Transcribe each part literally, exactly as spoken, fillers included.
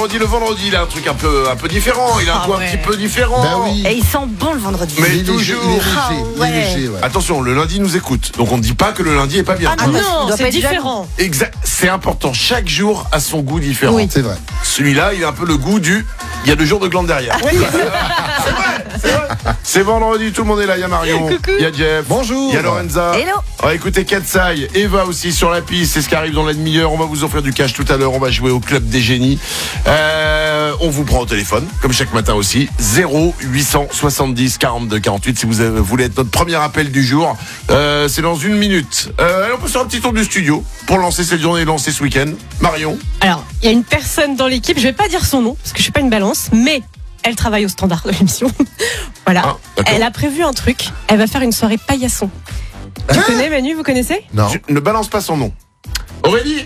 vendredi. Le vendredi, il a un truc un peu, un peu différent. Il a un Ah goût ouais. un petit peu différent. Bah oui. Et il sent bon le vendredi. Mais Il est léger, toujours. il est léger, Ah, il est ouais. léger, ouais. Attention, le lundi nous écoute. Donc on ne dit pas que le lundi est pas bien. Ah, Non. non. Non, doit pas c'est être jaloux. différent. Exact. C'est important. Chaque jour a son goût différent. Oui. C'est vrai. Celui-là, il a un peu le goût du. Il y a deux jours de glande derrière. c'est vrai, c'est vrai. C'est vendredi, tout le monde est là. Il y a Marion, il y a Jeff, Bonjour. il y a Lorenza. Hello. On va écouter Katsai, Eva aussi sur la piste. C'est ce qui arrive dans la demi-heure. On va vous offrir du cash tout à l'heure. On va jouer au Club des Génies. Euh, on vous prend au téléphone, comme chaque matin aussi. zéro huit cent soixante-dix quarante-deux quarante-huit si vous avez- voulez être notre premier appel du jour. Euh, c'est dans une minute. Euh, allez, on peut faire un petit tour du studio pour lancer cette journée et lancer ce week-end. Marion. Alors, il y a une personne dans l'équipe, je vais pas dire son nom, parce que je suis pas une balance, mais elle travaille au standard de l'émission. Voilà. Ah, d'accord. Elle a prévu un truc. Elle va faire une soirée paillasson. Tu connais Manu, vous connaissez? Non. Je ne balance pas son nom. Aurélie.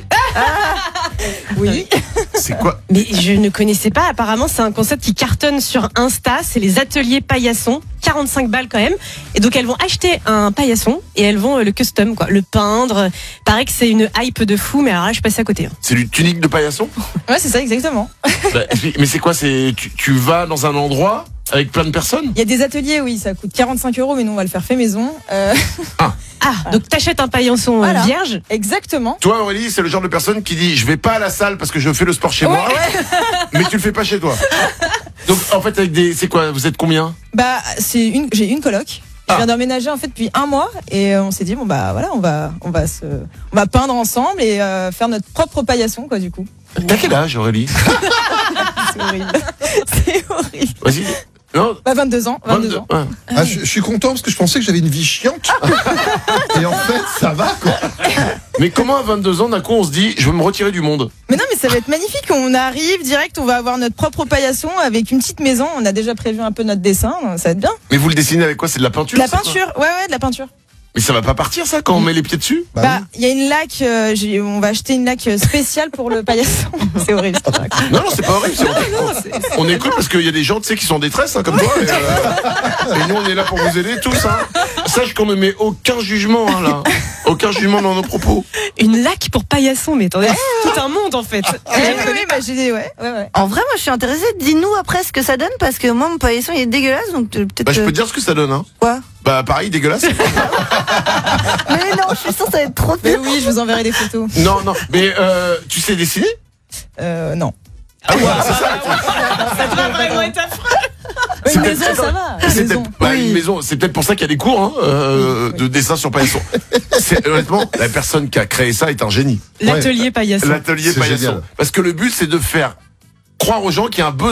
Oui. C'est quoi? Mais je ne connaissais pas. Apparemment, c'est un concept qui cartonne sur Insta. C'est les ateliers paillassons. quarante-cinq balles quand même. Et donc, elles vont acheter un paillasson et elles vont euh, le custom, quoi. Le peindre. Paraît que c'est une hype de fou, mais alors là, je suis passée à côté. hein. C'est du tunique de paillasson? Ouais, c'est ça, exactement. Bah, mais c'est quoi? C'est tu, tu vas dans un endroit avec plein de personnes? Il y a des ateliers, oui, ça coûte quarante-cinq euros, mais nous, on va le faire fait maison. Euh, Ah, donc t'achètes un paillasson euh, Voilà. vierge. exactement. Toi, Aurélie, c'est le genre de personne qui dit je vais pas à la salle parce que je fais le sport chez moi, mais tu le fais pas chez toi. Donc en fait, avec des, c'est quoi? Vous êtes combien? Bah, c'est une, j'ai une coloc. Ah. Je viens d'emménager en fait depuis un mois et euh, on s'est dit bon bah voilà, on va, on va se, on va peindre ensemble et euh, faire notre propre paillasson quoi du coup. T'as quel âge, Aurélie? C'est horrible. C'est horrible. Vas-y. Non. Bah vingt-deux ans, vingt-deux ans. Ouais. Ah, je, je suis content parce que je pensais que j'avais une vie chiante. Et en fait, ça va, quoi. Mais comment à vingt-deux ans, d'un coup, on se dit je veux me retirer du monde? Mais non, mais ça va être magnifique. On arrive direct, on va avoir notre propre paillasson avec une petite maison. On a déjà prévu un peu notre dessin, donc ça va être bien. Mais vous le dessinez avec quoi? C'est de la peinture? De la c'est quoi? peinture, ouais ouais, de la peinture. Mais ça va pas partir ça quand on met les pieds dessus? Bah, Bah, oui. il y a une laque, euh, j'ai- on va acheter une laque spéciale pour le paillasson. C'est horrible. ce que je raconte. Non, non, c'est pas horrible. c'est- On écoute parce qu'il y a des gens, tu sais, qui sont en détresse, hein, comme toi. Et, euh, et nous, on est là pour vous aider tous. Hein. Sache qu'on ne met aucun jugement, hein, là. Aucun jugement dans nos propos. Une laque pour paillasson, mais attendez, tout un monde en fait. Eh oui, oui, bah, j'ai, ouais, ouais, ouais. En vrai, moi, je suis intéressée. Dis-nous après ce que ça donne, parce que moi, mon paillasson, il est dégueulasse, donc euh, peut-être. Bah, je peux euh, te dire ce que ça donne. Hein. Quoi? Bah, pareil, dégueulasse. Mais non, je suis sûre que ça va être trop Mais bien. oui, je vous enverrai des photos. Non, non. Mais euh, tu sais dessiner? Euh, non. Ah ouais, c'est ça. Ça doit vraiment être affreux. Ouais, une C'est maison, peut-être- ça va. C'est Une maison. peut-être bah, une maison. C'est peut-être pour ça qu'il y a des cours hein, euh, de dessin sur paillasson. C'est honnêtement la personne qui a créé ça est un génie. L'atelier paillasson. L'atelier C'est paillasson. génial. Parce que le but c'est de faire croire aux gens qu'il y a un besoin.